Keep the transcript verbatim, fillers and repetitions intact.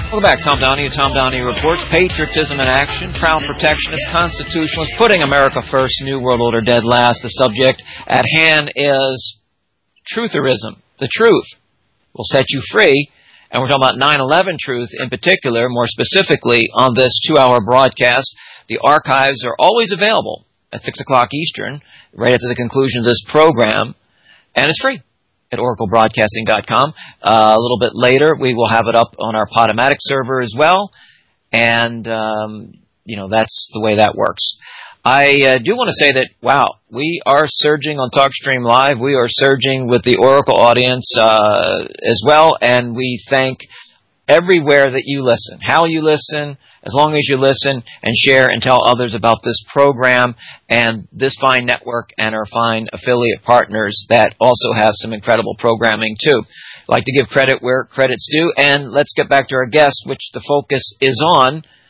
Welcome back. Tom Donahue, Tom Donahue Reports. Patriotism in action. Proud protectionist, constitutionalist, putting America first, New World Order dead last. The subject at hand is trutherism. The truth will set you free. And we're talking about nine eleven truth in particular, more specifically on this two-hour broadcast. The archives are always available at six o'clock Eastern, right after the conclusion of this program, and it's free at oracle broadcasting dot com. Uh, a little bit later, we will have it up on our Podomatic server as well, and, um, you know, that's the way that works. I uh, do want to say that, wow, we are surging on TalkStream Live. We are surging with the Oracle audience uh, as well, and we thank everywhere that you listen, how you listen, as long as you listen and share and tell others about this program and this fine network and our fine affiliate partners that also have some incredible programming too. I'd like to give credit where credit's due, and let's get back to our guest, which the focus is on